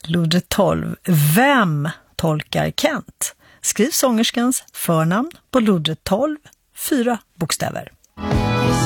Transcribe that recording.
Lodrätt 12. Vem tolkar Kent? Skriv sångerskans förnamn på lodrätt 12, 4 bokstäver.